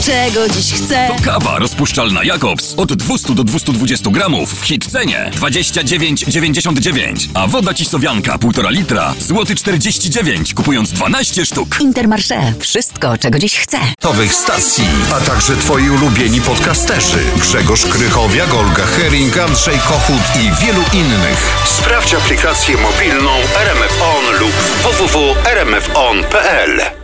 czego dziś chcę. To kawa rozpuszczalna Jakobs od 200 do 220 gramów w hit cenie 29,99. A woda Cisowianka 1,5 litra złoty 49, kupując 12 sztuk. Intermarché. Wszystko, czego dziś chcę. Nowych stacji, a także twoi ulubieni podcasterzy Grzegorz Krychowiak, Olga Hering, Andrzej Kochut i wielu innych. Sprawdź aplikację mobilną RMF On lub www.rmfon.pl.